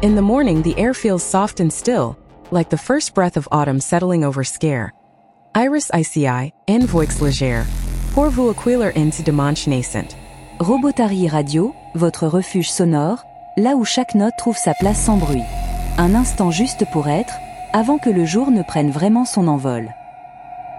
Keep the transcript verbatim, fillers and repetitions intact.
In the morning the air feels soft and still, like the first breath of autumn settling over Scare. Iris I C I, en voix légère, pour vous accueillir in ce dimanche naissant. Robotari Radio, votre refuge sonore, là où chaque note trouve sa place sans bruit. Un instant juste pour être, avant que le jour ne prenne vraiment son envol.